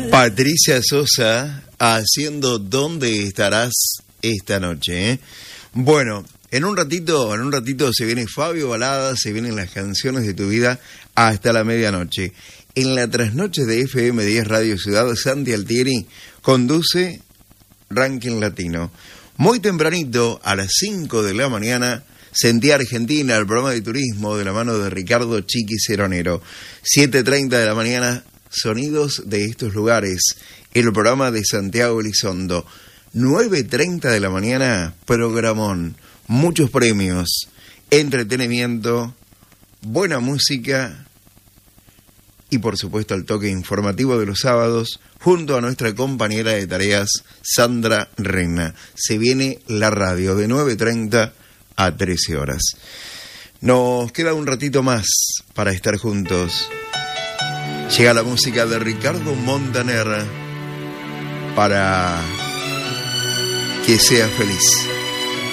Patricia Sosa haciendo ¿Dónde estarás esta noche? Bueno, en un ratito se viene Fabio Balada, se vienen las canciones de tu vida hasta la medianoche. En la trasnoche de FM 10 Radio Ciudad, Santi Altieri conduce Ranking Latino. Muy tempranito, a las 5 de la mañana, Sentí Argentina, el programa de turismo de la mano de Ricardo Chiqui Ceronero. 7:30 de la mañana, Sonidos de estos lugares, el programa de Santiago Elizondo. 9:30 de la mañana, programón, muchos premios, entretenimiento, buena música y por supuesto el toque informativo de los sábados junto a nuestra compañera de tareas Sandra Reina. Se viene la radio de 9:30 a 13 horas. Nos queda un ratito más para estar juntos. Llega la música de Ricardo Montaner para que sea feliz.